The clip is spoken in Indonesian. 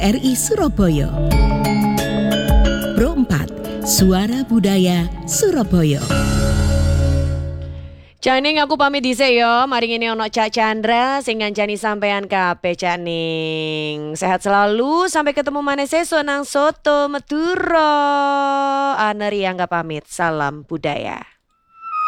RRI Surabaya. Pro 4, Suara Budaya Surabaya. Caning aku pamit dhisik yo. Mari ngene ono Cak Chandra sing ngancani sampean kabeh Caning. Sehat selalu, sampai ketemu maneh sesuk nang Soto Madura. Aneri Angga pamit. Salam budaya.